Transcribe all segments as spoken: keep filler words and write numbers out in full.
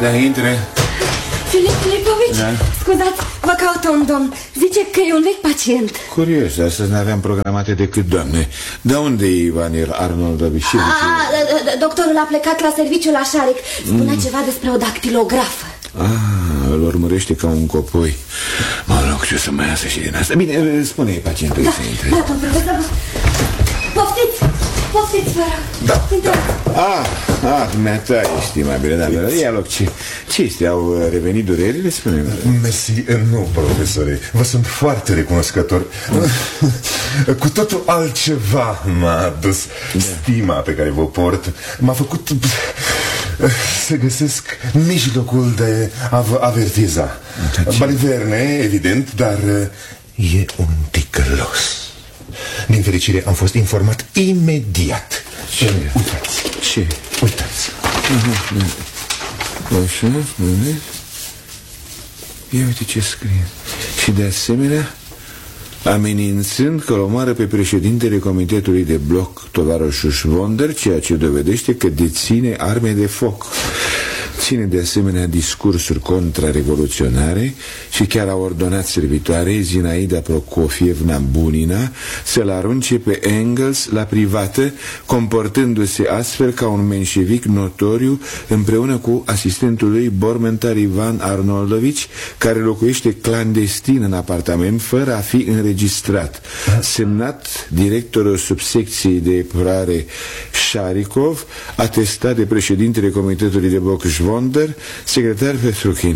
Da, intre. Filip Filipovici, da? Scuzați, vă caută un domn. Zice că e un vechi pacient. Curios, astăzi n-aveam programate decât doamne. Da unde e Ivan Arnoldovici? Doctorul a plecat la serviciu la Șaric. Spunea mm. ceva despre o dactilografă. Ah, îl urmărește ca un copoi. Mă rog, ce să mai iasă și din asta. Bine, spune-i pacientului da, să intre. Da, domn profesor. Poftiți, poftiți, vă rog. Da, da. Ah, ah, dumneata ești, stimabile, da, ia loc, ce, ce este? Au revenit durerile? Spune-mi. Mersi, nu, profesore. Vă sunt foarte recunoscător. Cu totul altceva m-a adus da. Stima pe care vă port. M-a făcut să găsesc mijlocul de a vă avertiza. Baliverne, evident, dar e un ticălos. Din fericire am fost informat imediat. Ce? Uitați. Ce? Uitați. Așa, spune. Ia uite ce scrie. Și de asemenea, amenințând că îl omoară pe președintele Comitetului de Bloc, tovarășul Schwonder, ceea ce dovedește că deține arme de foc. Ține de asemenea discursuri contrarevoluționare și chiar a ordonat servitoarei Zinaida Prokofievna Bunina să-l arunce pe Engels la privată, comportându-se astfel ca un menșevic notoriu împreună cu asistentul lui Bormentar Ivan Arnoldovici, care locuiește clandestin în apartament fără a fi înregistrat. Semnat directorul subsecției de epurare Șarikov, atestat de președintele Comitetului de Bloc Schwonder, secretar Petruchin.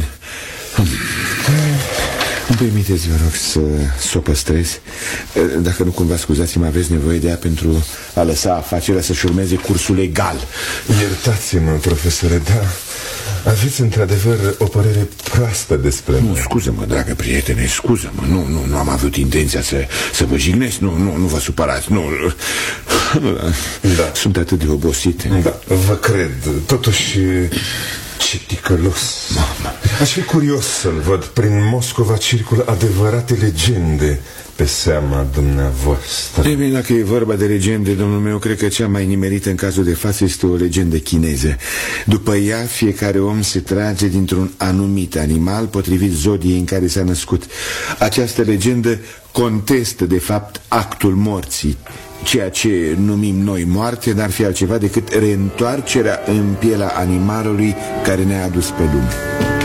Îmi permiteți, vă rog, să, să o păstrez. Dacă nu cumva, scuzați-mă, aveți nevoie de ea pentru a lăsa afacerea să-și urmeze cursul legal. Iertați-mă, profesore, da, aveți într-adevăr o părere proastă despre Nu, mine. scuză-mă, dragă prietene, scuză-mă. Nu, nu, nu am avut intenția să, să vă jignesc. Nu, nu, nu vă supărați. Nu, da. Sunt atât de obosit. Da, vă cred. Totuși, ce ticălos. Mama. Aș fi curios să-l văd. Prin Moscova circulă adevărate legende pe seama dumneavoastră. Ei bine, dacă e vorba de legende, domnul meu, cred că cea mai nimerită în cazul de față este o legendă chineză. După ea, fiecare om se trage dintr-un anumit animal potrivit zodiei în care s-a născut. Această legendă contestă, de fapt, actul morții. Ceea ce numim noi moarte n-ar fi altceva decât reîntoarcerea în pielea animalului care ne-a adus pe lume.